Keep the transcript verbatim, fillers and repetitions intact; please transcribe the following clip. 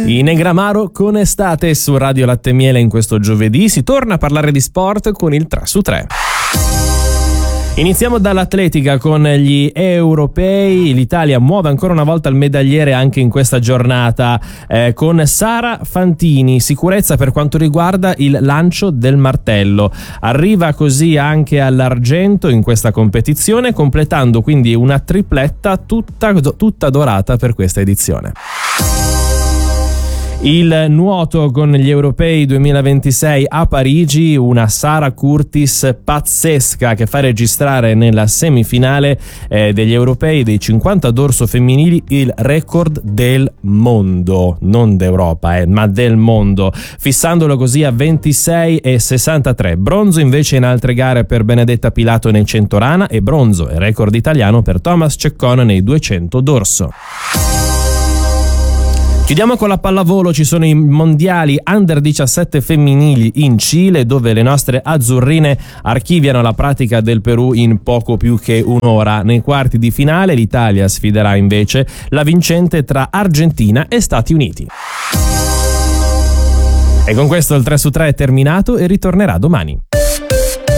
In Negramaro con Estate su Radio Latte e Miele in questo giovedì si torna a parlare di sport con il tre su tre. Iniziamo dall'atletica con gli europei. L'Italia muove ancora una volta il medagliere anche in questa giornata eh, con Sara Fantini. Sicurezza per quanto riguarda il lancio del martello. Arriva così anche all'argento in questa competizione, completando quindi una tripletta tutta, tutta dorata per questa edizione. Il nuoto con gli europei duemilaventisei a Parigi, una Sara Curtis pazzesca che fa registrare nella semifinale eh, degli europei dei cinquanta dorso femminili il record del mondo, non d'Europa eh, ma del mondo, fissandolo così a ventisei e sessantatré. Bronzo invece in altre gare per Benedetta Pilato nei cento rana e bronzo e record italiano per Thomas Ceccone nei duecento dorso. Chiudiamo con la pallavolo. Ci sono i mondiali under diciassette femminili in Cile, dove le nostre azzurrine archiviano la pratica del Perù in poco più che un'ora. Nei quarti di finale l'Italia sfiderà invece la vincente tra Argentina e Stati Uniti. E con questo il tre su tre è terminato e ritornerà domani.